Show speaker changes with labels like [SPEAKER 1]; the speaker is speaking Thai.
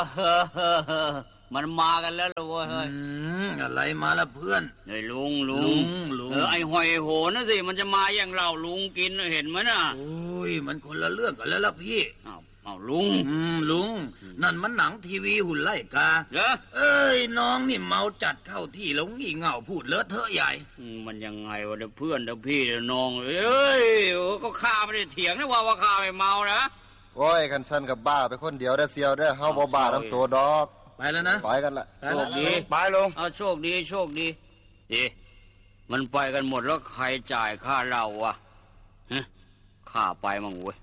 [SPEAKER 1] มันมากันแล้วล่ะเว้ย
[SPEAKER 2] อะไรมาละเพื่อน
[SPEAKER 1] ไอ้ลุงไอ้หอยโหนะสิมันจะมาอย่างเราลุงกินเห็นไหมน่ะ
[SPEAKER 2] โอ้ยมันคนละเรื่องกันแล้วล่ะพี่
[SPEAKER 1] เอาลุง
[SPEAKER 2] นั่นมันหนังทีวีหุ่นไล่กาเอ้ยน้องนี่เมาจัดเข้าที่แล้วงี่เง่าพูดเลอะเทอะใหญ่
[SPEAKER 1] มันยังไงวะเพื่อนพี่น้องเอ้ยก็ข้าไม่ได้เถียงนะว่าข้าไม่เมานะ
[SPEAKER 3] โอ้ยกันสั้นกับบ้าไปคนเดียวได้เสียวได้เฮาบ่บ้าทั้งตัวดอก
[SPEAKER 2] ไปแล้วนะ
[SPEAKER 3] ไปกันละ
[SPEAKER 1] โชคดี
[SPEAKER 2] ไปลง
[SPEAKER 1] โชคดีมันไปกันหมดแล้วใครจ่ายค่าเราวะข้าไปมั่งเว้ย